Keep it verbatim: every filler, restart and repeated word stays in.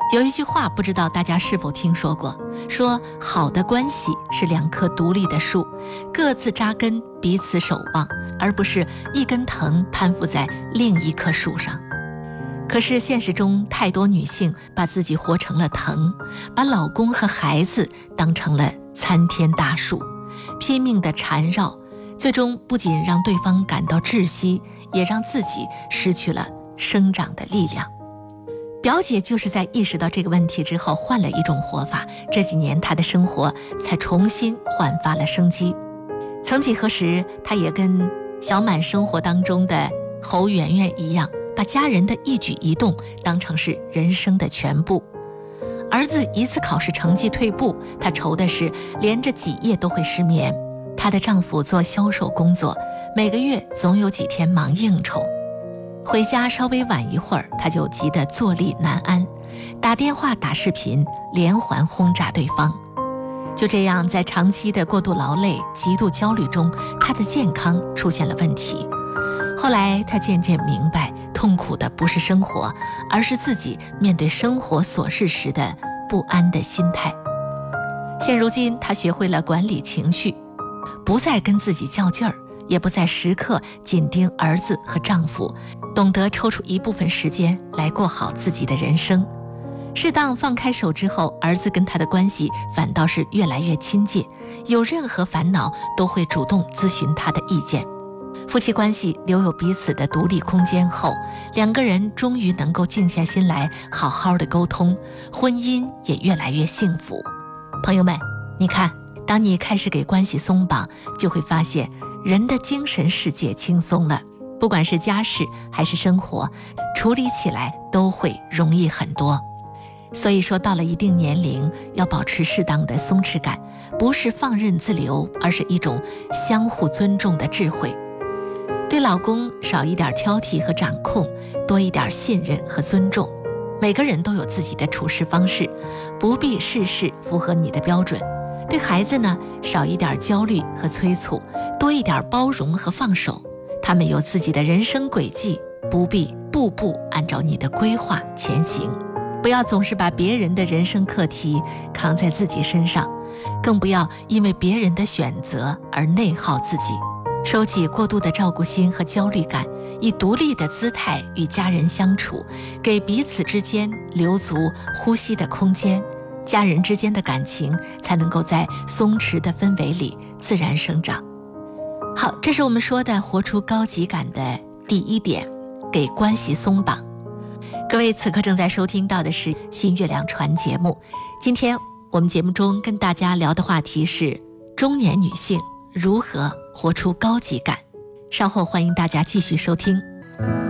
有一句话不知道大家是否听说过，说好的关系是两棵独立的树，各自扎根，彼此守望，而不是一根藤攀附在另一棵树上。可是现实中太多女性把自己活成了藤，把老公和孩子当成了参天大树，拼命地缠绕，最终不仅让对方感到窒息，也让自己失去了生长的力量。表姐就是在意识到这个问题之后换了一种活法，这几年她的生活才重新焕发了生机。曾几何时，她也跟小满生活当中的侯媛媛一样，把家人的一举一动当成是人生的全部。儿子一次考试成绩退步，她愁的是连着几夜都会失眠。她的丈夫做销售工作，每个月总有几天忙应酬，回家稍微晚一会儿，她就急得坐立难安，打电话打视频，连环轰炸对方。就这样，在长期的过度劳累、极度焦虑中，她的健康出现了问题。后来她渐渐明白，痛苦的不是生活，而是自己面对生活琐事时的不安的心态。现如今，她学会了管理情绪，不再跟自己较劲儿，也不再时刻紧盯儿子和丈夫，懂得抽出一部分时间来过好自己的人生。适当放开手之后，儿子跟他的关系反倒是越来越亲近，有任何烦恼都会主动咨询他的意见。夫妻关系留有彼此的独立空间后，两个人终于能够静下心来好好的沟通，婚姻也越来越幸福。朋友们，你看，当你开始给关系松绑，就会发现人的精神世界轻松了，不管是家事还是生活，处理起来都会容易很多。所以说，到了一定年龄，要保持适当的松弛感，不是放任自流，而是一种相互尊重的智慧。对老公少一点挑剔和掌控，多一点信任和尊重。每个人都有自己的处事方式，不必事事符合你的标准。对孩子呢，少一点焦虑和催促，多一点包容和放手。他们有自己的人生轨迹，不必步步按照你的规划前行。不要总是把别人的人生课题扛在自己身上，更不要因为别人的选择而内耗自己。收起过度的照顾心和焦虑感，以独立的姿态与家人相处，给彼此之间留足呼吸的空间，家人之间的感情才能够在松弛的氛围里自然生长。好，这是我们说的活出高级感的第一点，给关系松绑。各位此刻正在收听到的是新月亮传节目，今天我们节目中跟大家聊的话题是中年女性如何活出高级感。稍后欢迎大家继续收听。